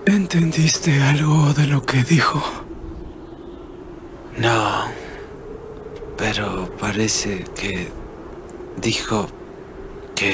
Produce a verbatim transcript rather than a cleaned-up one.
¿Entendiste algo de lo que dijo? No, pero parece que dijo